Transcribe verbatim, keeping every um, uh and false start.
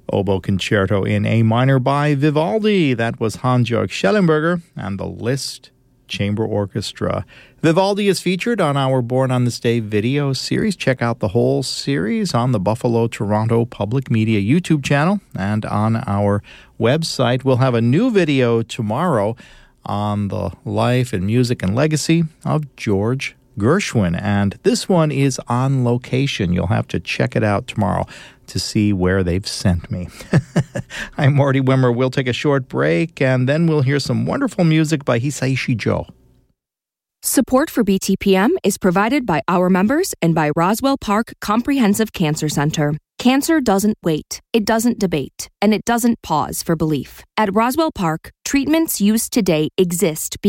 Oboe Concerto in A minor by Vivaldi. That was Hans-Jörg Schellenberger and the Liszt Chamber Orchestra. Vivaldi is featured on our Born on This Day video series. Check out the whole series on the Buffalo Toronto Public Media YouTube channel and on our website. We'll have a new video tomorrow on the life and music and legacy of George Gershwin, and this one is on location. You'll have to check it out tomorrow to see where they've sent me. I'm Marty Wimmer. We'll take a short break, and then we'll hear some wonderful music by Hisaishi Joe. Support for B T P M is provided by our members and by Roswell Park Comprehensive Cancer Center. Cancer doesn't wait, it doesn't debate, and it doesn't pause for belief. At Roswell Park, treatments used today exist because